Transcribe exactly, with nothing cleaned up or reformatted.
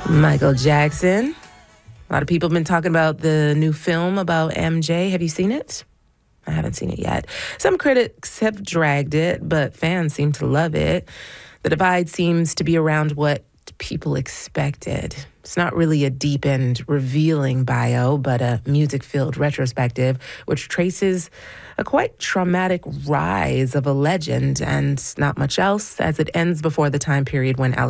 Michael Jackson. A lot of people have been talking about the new film about M J. Have you seen it? I haven't seen it yet. Some critics have dragged it, but fans seem to love it. The divide seems to be around what people expected. It's not really a deep and revealing bio, but a music-filled retrospective, which traces a quite traumatic rise of a legend and not much else, as it ends before the time period when